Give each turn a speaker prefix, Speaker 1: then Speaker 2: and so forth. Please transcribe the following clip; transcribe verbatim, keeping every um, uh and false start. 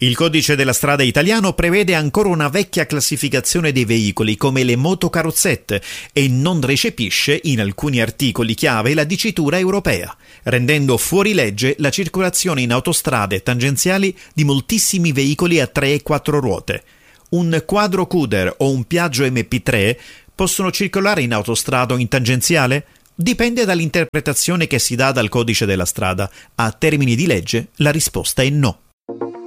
Speaker 1: Il codice della strada italiano prevede ancora una vecchia classificazione dei veicoli come le motocarrozzette e non recepisce in alcuni articoli chiave la dicitura europea, rendendo fuori legge la circolazione in autostrade tangenziali di moltissimi veicoli a tre e quattro ruote. Un quadrocuder o un Piaggio M P tre possono circolare in autostrada o in tangenziale? Dipende dall'interpretazione che si dà dal codice della strada. A termini di legge la risposta è no.